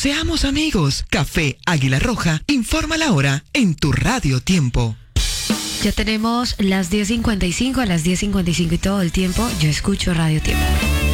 Seamos amigos. Café Águila Roja informa la hora en tu Radio Tiempo. Ya tenemos las 10:55, a las 10:55 y todo el tiempo yo escucho Radio Tiempo.